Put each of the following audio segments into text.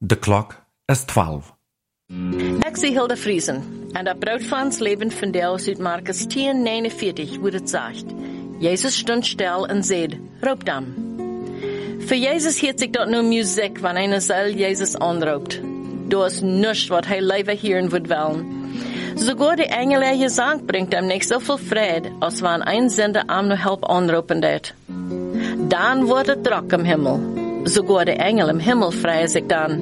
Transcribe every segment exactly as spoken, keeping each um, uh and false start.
De klok is twaalf. Ik zie Hilde Friesen en dat brood van ons leven van Deus uit Markus tien negenenveertig, wo het zegt: Jezus stond stil en zei, roep dan. Voor Jezus heet zich dat nu muziek, wanneer een zeil Jezus aanroept. Dat is niets wat hij leven hieren wordt willen. Sogar de engel gezang brengt hem niet zoveel vrede, als wanneer een zender hem nog hulp aanroepen deed. Dan wordt het druk im Himmel. Sogar de engel im Himmel vrije zich dan.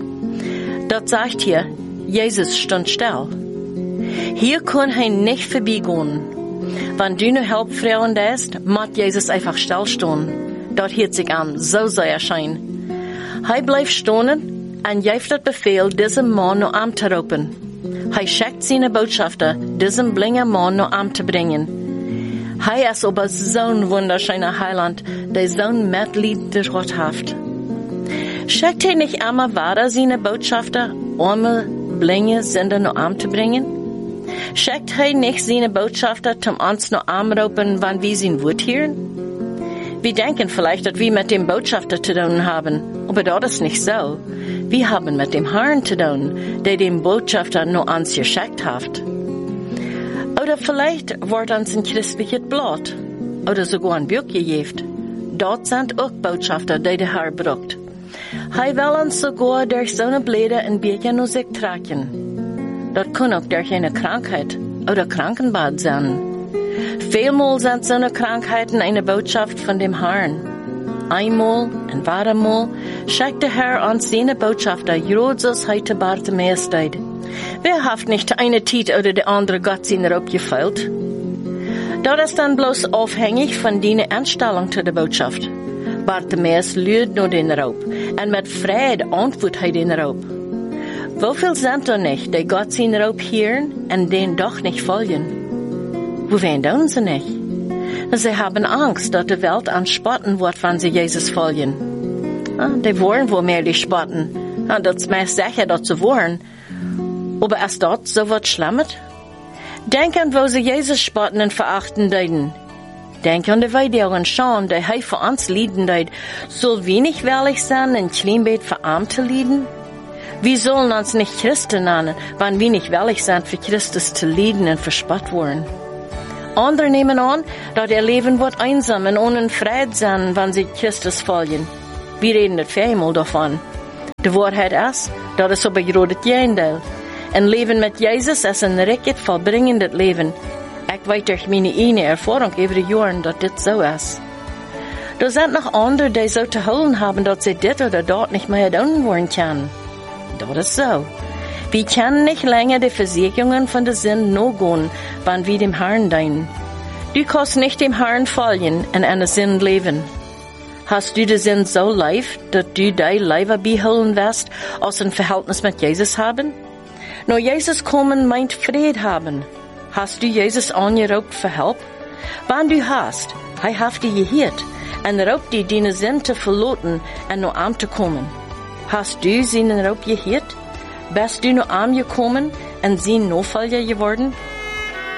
Dat zegt hier, Jezus stond stil. Hier kon hij niet voorbijgaan. Wenn du nu hulp vragen deest, moet Jezus einfach stilstaan. Dat hielt zich aan, zo zou er zijn. Hij blijft staan en geeft het bevel, deze man naar hem te roepen. Hij schickt zijn botschafter, deze blinge man naar hem te brengen. Hij is aber zo'n wunderschöner Heiland, der zo'n Mitleid der Gott heeft. Schickt hij nicht immer weiter seine Botschafter, arme, blinge Sünder nach Arm zu bringen? Schickt hij nicht seine Botschafter, um uns nach Arm roepen, wann wir sein Wort hören? Wir denken vielleicht, dass wir mit dem Botschafter zu tun haben, aber das ist nicht so. Wir haben mit dem Herrn zu tun, der den Botschafter nach uns geschickt hat. Oder vielleicht wird uns ein christliches Blatt oder sogar ein Buch gegeben. Dort sind auch Botschafter, die der Herr braucht. Hij wil ons sogar durch seine Blätter ein bisschen naar zich trekken. Dat kann auch durch eine Krankheit oder Krankenbad sein. Vielmal sind seine Krankheiten eine Botschaft von dem Herrn. Einmal und weitermal schickt der Herr uns seine Botschafter, Jesus heute Bartimäus deed. Wer hat nicht eine Tiet oder der andere Gott seinen Raub gefällt? Das ist dann bloß aufhängig von deiner Einstellung zu der Botschaft. Bartimäus luurt naar den Raub, en met vrede antwoordt hij den Raub. Woveel sind er nicht, die Gott zijn Raub hören en den doch nicht folgen? Wohin tun sie nicht? Sie haben Angst, dass die Welt anspotten wird, wenn sie Jesus folgen. Ah, die wollen wohl mehr die spotten. Ah, das ist meist sicher, dass sie wollen. Aber ist dort so was Schlimmes? Denk an, wo sie Jesus spotten und verachten deuten. Denk an die Weideren schon, die hij für uns lieden deed. Soll wenig willig sein, ein Kleinbeet für arm zu lieden? Wir sollen uns nicht Christen nennen, wenn wir nicht willig sind, für Christus zu lieden und verspott worden. Andere nehmen an, dass ihr Leben wird einsam und ohne Fried sein, wenn sie Christus folgen. Wir reden nicht viermal davon. Die Wahrheit ist, das ist aber gerade das Gegenteil. Ein Leben mit Jesus ist ein richtig vollbringendes Leben. Ich weiß durch meine eigene Erfahrung über die Jahre, dass das so ist. Da sind noch andere, die so zu holen haben, dass sie das oder dort nicht mehr tun wollen können. Das ist so. Wir können nicht länger die Versicherungen von der Sinn nachgehen, wenn wir dem Herrn dienen. Du kannst nicht dem Herrn folgen und in der Sinn leben. Hast du den Sinn so lieb, dass du dein Leben beholen wirst, aus ein Verhältnis mit Jesus haben? Nur Jesus kommen meint Fried haben. Hast du Jesus angeraubt für Hilfe? Wenn du hast, er hat dich gehört und raubt dir deine Sinn zu verloten und nur arm zu kommen. Hast du seinen Raub gehört? Bist du nur arm gekommen und sein Nachfolger geworden?